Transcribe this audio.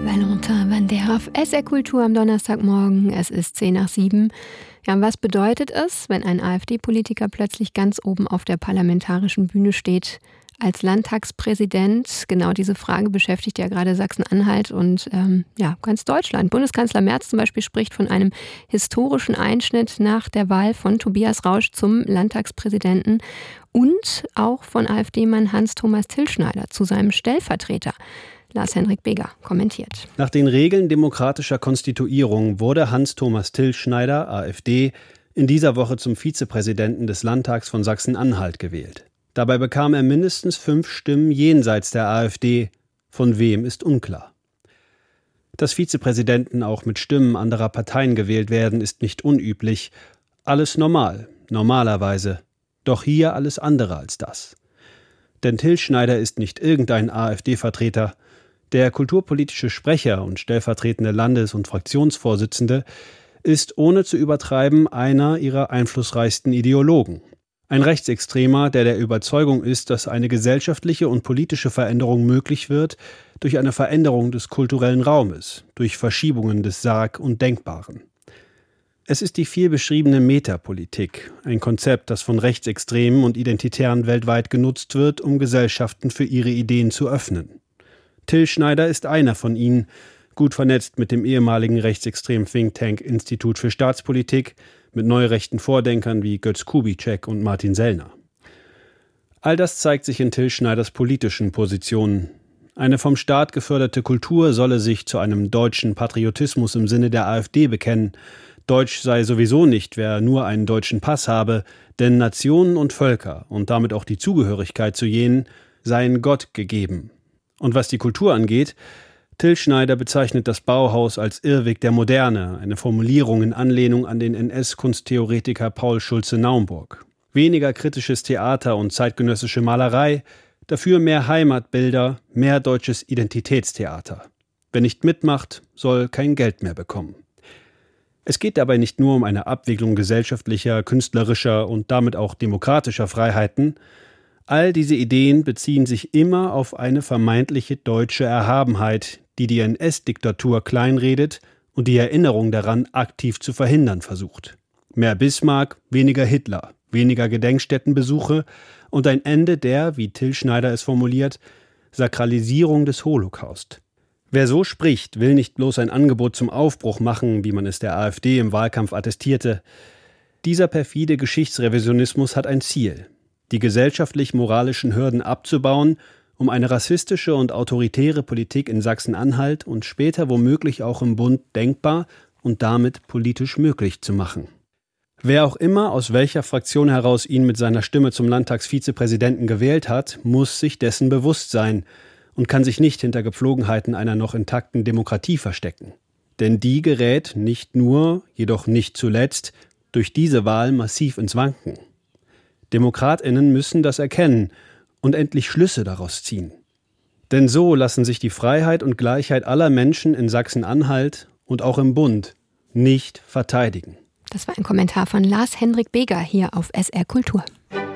Valentin Vander auf SR Kultur am Donnerstagmorgen. Es ist 6:10. Ja, und was bedeutet es, wenn ein AfD-Politiker plötzlich ganz oben auf der parlamentarischen Bühne steht als Landtagspräsident? Genau diese Frage beschäftigt ja gerade Sachsen-Anhalt und ganz Deutschland. Bundeskanzler Merz zum Beispiel spricht von einem historischen Einschnitt nach der Wahl von Tobias Rausch zum Landtagspräsidenten und auch von AfD-Mann Hans-Thomas Tilschneider zu seinem Stellvertreter. Lars-Hendrik Beger kommentiert. Nach den Regeln demokratischer Konstituierung wurde Hans-Thomas Tilschneider, AfD, in dieser Woche zum Vizepräsidenten des Landtags von Sachsen-Anhalt gewählt. Dabei bekam er mindestens 5 Stimmen jenseits der AfD. Von wem ist unklar. Dass Vizepräsidenten auch mit Stimmen anderer Parteien gewählt werden, ist nicht unüblich. Alles normal, normalerweise. Doch hier alles andere als das. Denn Tilschneider ist nicht irgendein AfD-Vertreter. Der kulturpolitische Sprecher und stellvertretende Landes- und Fraktionsvorsitzende ist ohne zu übertreiben einer ihrer einflussreichsten Ideologen. Ein Rechtsextremer, der Überzeugung ist, dass eine gesellschaftliche und politische Veränderung möglich wird durch eine Veränderung des kulturellen Raumes, durch Verschiebungen des Sarg- und Denkbaren. Es ist die viel beschriebene Metapolitik, ein Konzept, das von Rechtsextremen und Identitären weltweit genutzt wird, um Gesellschaften für ihre Ideen zu öffnen. Tilschneider ist einer von ihnen, gut vernetzt mit dem ehemaligen rechtsextremen Think-Tank Institut für Staatspolitik, mit neurechten Vordenkern wie Götz Kubitschek und Martin Sellner. All das zeigt sich in Tilschneiders politischen Positionen. Eine vom Staat geförderte Kultur solle sich zu einem deutschen Patriotismus im Sinne der AfD bekennen. Deutsch sei sowieso nicht, wer nur einen deutschen Pass habe, denn Nationen und Völker und damit auch die Zugehörigkeit zu jenen seien Gott gegeben. Und was die Kultur angeht, Tilschneider bezeichnet das Bauhaus als Irrweg der Moderne, eine Formulierung in Anlehnung an den NS-Kunsttheoretiker Paul Schulze-Naumburg. Weniger kritisches Theater und zeitgenössische Malerei, dafür mehr Heimatbilder, mehr deutsches Identitätstheater. Wer nicht mitmacht, soll kein Geld mehr bekommen. Es geht dabei nicht nur um eine Abwicklung gesellschaftlicher, künstlerischer und damit auch demokratischer Freiheiten. All diese Ideen beziehen sich immer auf eine vermeintliche deutsche Erhabenheit, die NS-Diktatur kleinredet und die Erinnerung daran aktiv zu verhindern versucht. Mehr Bismarck, weniger Hitler, weniger Gedenkstättenbesuche und ein Ende der, wie Tilschneider es formuliert, Sakralisierung des Holocaust. Wer so spricht, will nicht bloß ein Angebot zum Aufbruch machen, wie man es der AfD im Wahlkampf attestierte. Dieser perfide Geschichtsrevisionismus hat ein Ziel: die gesellschaftlich-moralischen Hürden abzubauen, um eine rassistische und autoritäre Politik in Sachsen-Anhalt und später womöglich auch im Bund denkbar und damit politisch möglich zu machen. Wer auch immer aus welcher Fraktion heraus ihn mit seiner Stimme zum Landtagsvizepräsidenten gewählt hat, muss sich dessen bewusst sein und kann sich nicht hinter Gepflogenheiten einer noch intakten Demokratie verstecken. Denn die gerät nicht nur, jedoch nicht zuletzt, durch diese Wahl massiv ins Wanken. DemokratInnen müssen das erkennen und endlich Schlüsse daraus ziehen. Denn so lassen sich die Freiheit und Gleichheit aller Menschen in Sachsen-Anhalt und auch im Bund nicht verteidigen. Das war ein Kommentar von Lars-Hendrik Beger hier auf SR Kultur.